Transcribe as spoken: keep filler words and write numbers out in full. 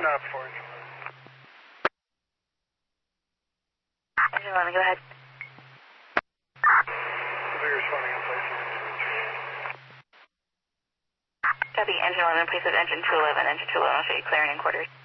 Not for it. Engine eleven, go ahead. Configure responding in place. Copy, engine eleven, please with engine two eleven. Engine two eleven will show you clearing in quarters.